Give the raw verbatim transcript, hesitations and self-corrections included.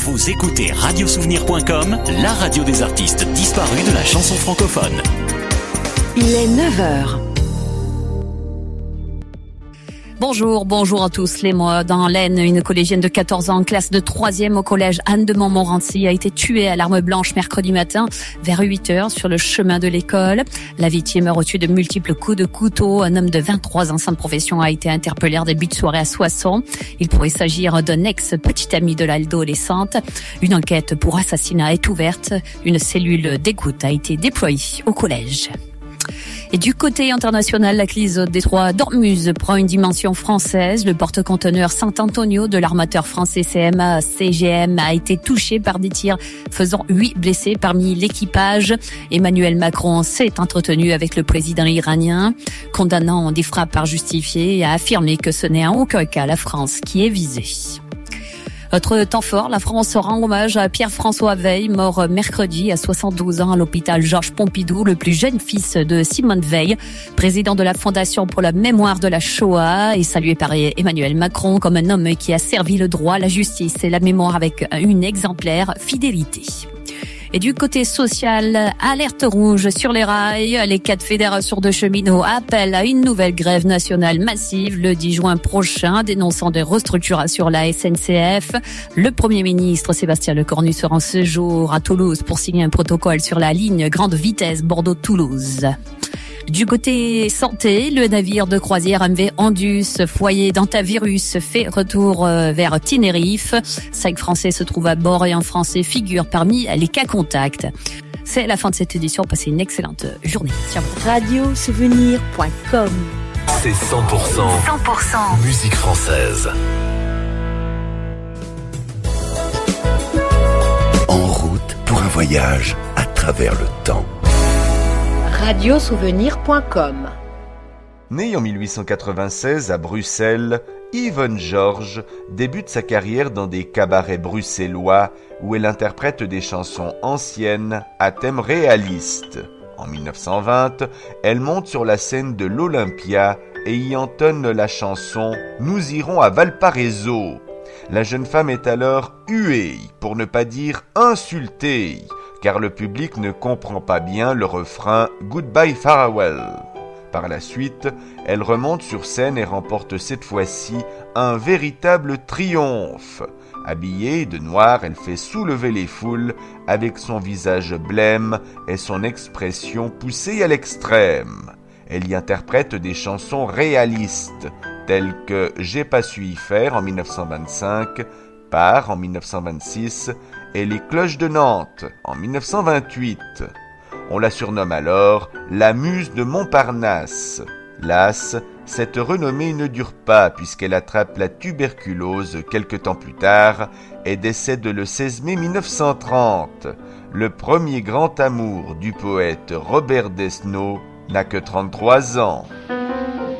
Vous écoutez radio souvenir point com, la radio des artistes disparus de la chanson francophone. Il est neuf heures. Bonjour, bonjour à tous. Les mois dans l'Aisne, une collégienne de quatorze ans, classe de troisième au collège Anne de Montmorency, a été tuée à l'arme blanche mercredi matin vers huit heures sur le chemin de l'école. La victime a reçu de multiples coups de couteau. Un homme de vingt-trois ans sans profession a été interpellé en début de soirée à Soissons. Il pourrait s'agir d'un ex-petit ami de l'adolescente. Une enquête pour assassinat est ouverte. Une cellule d'écoute a été déployée au collège. Et du côté international, la crise au détroit d'Ormuz prend une dimension française. Le porte-conteneur Saint-Antonio de l'armateur français C M A C G M a été touché par des tirs, faisant huit blessés parmi l'équipage. Emmanuel Macron s'est entretenu avec le président iranien, condamnant des frappes injustifiées et a affirmé que ce n'est en aucun cas la France qui est visée. Autre temps fort, la France rend hommage à Pierre-François Veil, mort mercredi à soixante-douze ans à l'hôpital Georges Pompidou, le plus jeune fils de Simone Veil, président de la Fondation pour la mémoire de la Shoah, et salué par Emmanuel Macron comme un homme qui a servi le droit, la justice et la mémoire avec une exemplaire fidélité. Et du côté social, alerte rouge sur les rails. Les quatre fédérations de cheminots appellent à une nouvelle grève nationale massive le dix juin prochain, dénonçant des restructurations à la S N C F. Le Premier ministre Sébastien Lecornu se rend ce jour à Toulouse pour signer un protocole sur la ligne grande vitesse Bordeaux-Toulouse. Du côté santé, le navire de croisière M V Andus, foyer d'antavirus, fait retour vers Tenerife. Cinq Français se trouvent à bord et un Français figure parmi les cas contacts. C'est la fin de cette édition. Passez une excellente journée. radio souvenir point com. C'est cent pour cent, cent pour cent musique française. En route pour un voyage à travers le temps. radio souvenir point com. Né en mille huit cent quatre-vingt-seize à Bruxelles, Yvonne Georges débute sa carrière dans des cabarets bruxellois où elle interprète des chansons anciennes à thème réaliste. En mille neuf cent vingt, elle monte sur la scène de l'Olympia et y entonne la chanson « Nous irons à Valparaiso ». La jeune femme est alors huée, pour ne pas dire insultée, car le public ne comprend pas bien le refrain « Goodbye Farewell ». Par la suite, elle remonte sur scène et remporte cette fois-ci un véritable triomphe. Habillée de noir, elle fait soulever les foules avec son visage blême et son expression poussée à l'extrême. Elle y interprète des chansons réalistes, telles que « J'ai pas su y faire » en mille neuf cent vingt-cinq, « Part » en mille neuf cent vingt-six et « Les cloches de Nantes » en mille neuf cent vingt-huit. On la surnomme alors la muse de Montparnasse. Las, cette renommée ne dure pas puisqu'elle attrape la tuberculose quelque temps plus tard et décède le seize mai mille neuf cent trente. Le premier grand amour du poète Robert Desnos n'a que trente-trois ans.